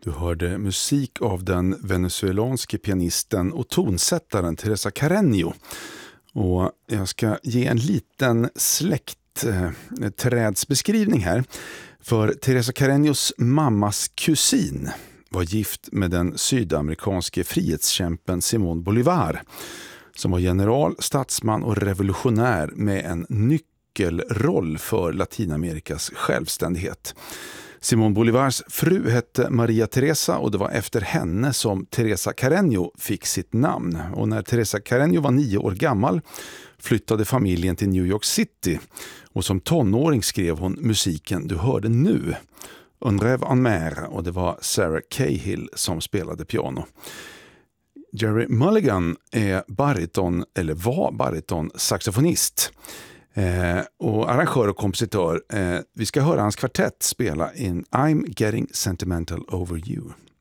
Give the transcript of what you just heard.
Du hörde musik av den venezuelanske pianisten och tonsättaren Teresa Carreño. Och jag ska ge en liten släktträdsbeskrivning här. För Teresa Carreños mammas kusin var gift med den sydamerikanske frihetskämpen Simón Bolívar, som var general, statsman och revolutionär med en nyckelroll för Latinamerikas självständighet. Simón Bolívars fru hette Maria Teresa och det var efter henne som Teresa Carreño fick sitt namn. Och när Teresa Carreño var 9 år gammal flyttade familjen till New York City och som tonåring skrev hon musiken du hörde nu, Un rêve en mer, och det var Sarah Cahill som spelade piano. Jerry Mulligan är var bariton saxofonist och arrangör och kompositör. Vi ska höra hans kvartett spela in I'm Getting Sentimental Over You.